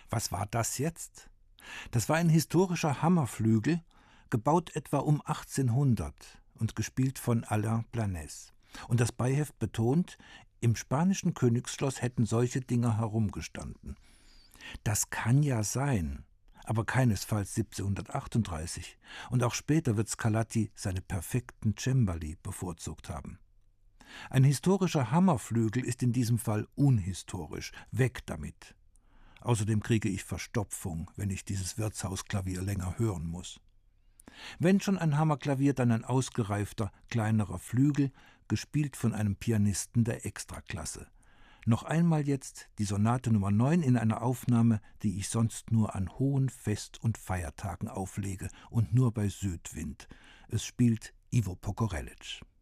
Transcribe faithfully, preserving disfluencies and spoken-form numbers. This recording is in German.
Was war das jetzt? Das war ein historischer Hammerflügel, gebaut etwa um achtzehnhundert und gespielt von Alain Planès. Und das Beiheft betont, im spanischen Königsschloss hätten solche Dinger herumgestanden. Das kann ja sein, aber keinesfalls siebzehnhundertachtunddreißig. Und auch später wird Scarlatti seine perfekten Cembali bevorzugt haben. Ein historischer Hammerflügel ist in diesem Fall unhistorisch. Weg damit. Außerdem kriege ich Verstopfung, wenn ich dieses Wirtshausklavier länger hören muss. Wenn schon ein Hammerklavier, dann ein ausgereifter, kleinerer Flügel, gespielt von einem Pianisten der Extraklasse. Noch einmal jetzt die Sonate Nummer neun in einer Aufnahme, die ich sonst nur an hohen Fest- und Feiertagen auflege und nur bei Südwind. Es spielt Ivo Pokorelic.